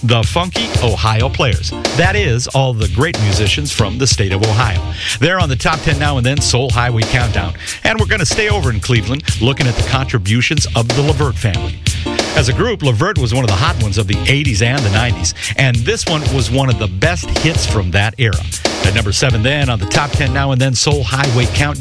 the Funky Ohio Players. That is all the great musicians from the state of Ohio. They're on the Top 10 Now and Then Soul Highway Countdown. And we're going to stay over in Cleveland looking at the contributions of the LeVert family. As a group, LeVert was one of the hot ones of the 80s and the 90s, and this one was one of the best hits from that era. At number 7 then on the Top 10 Now and Then Soul Highway Countdown,